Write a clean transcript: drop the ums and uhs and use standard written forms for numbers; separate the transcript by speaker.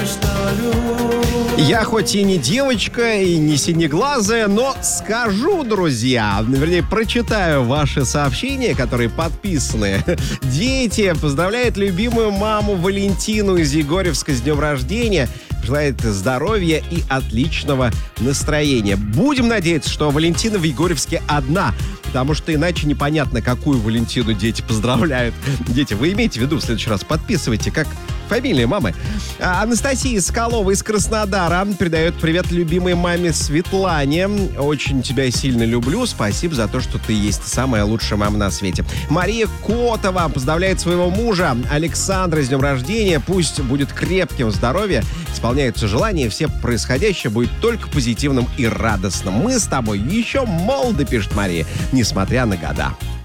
Speaker 1: Я хоть и не девочка, и не синеглазая, но скажу, друзья, вернее, прочитаю ваши сообщения, которые подписаны. Дети поздравляют любимую маму Валентину из Егорьевска с днем рождения. Желает здоровья и отличного настроения. Будем надеяться, что Валентина в Егорьевске одна, потому что иначе непонятно, какую Валентину дети поздравляют. Дети, вы имейте в виду, в следующий раз подписывайте, как фамилия мамы. Анастасия Соколова из Краснодара передает привет любимой маме Светлане. Очень тебя сильно люблю. Спасибо за то, что ты есть самая лучшая мама на свете. Мария Котова поздравляет своего мужа Александра с днем рождения. Пусть будет крепким здоровья, исполняются желания, все происходящее будет только позитивным и радостным. Мы с тобой еще молоды, пишет Мария, несмотря на года.